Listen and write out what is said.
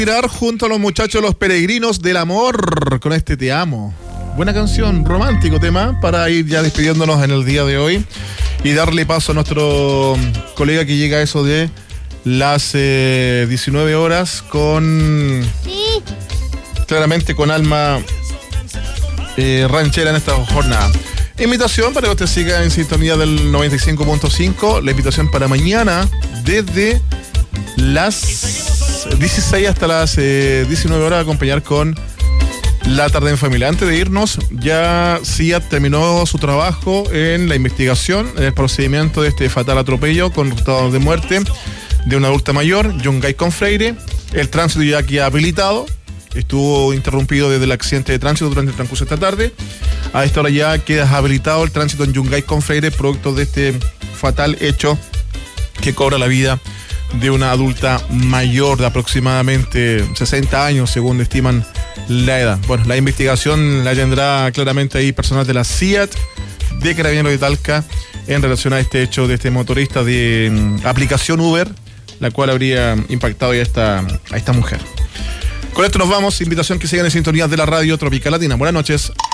Tirar junto a los muchachos Los Peregrinos del Amor con este Te Amo. Buena canción, romántico tema para ir ya despidiéndonos en el día de hoy y darle paso a nuestro colega que llega a eso de las 19 horas con... Sí. Claramente con alma ranchera en esta jornada. Invitación para que usted siga en sintonía del 95.5. La invitación para mañana desde las 16 hasta las 19 horas a acompañar con La Tarde en Familia. Antes de irnos, ya CIAT terminó su trabajo en la investigación, en el procedimiento de este fatal atropello con resultados de muerte de una adulta mayor, Yungay con Freire. El tránsito ya queda habilitado. Estuvo interrumpido desde el accidente de tránsito durante el transcurso de esta tarde. A esta hora ya queda habilitado el tránsito en Yungay con Freire, producto de este fatal hecho que cobra la vida de una adulta mayor de aproximadamente 60 años, según estiman la edad. Bueno, la investigación la tendrá claramente ahí personal de la CIAT, de Carabineros de Talca, en relación a este hecho de este motorista de aplicación Uber, la cual habría impactado ya a esta mujer. Con esto nos vamos. Invitación que sigan en sintonía de la radio Tropical Latina. Buenas noches.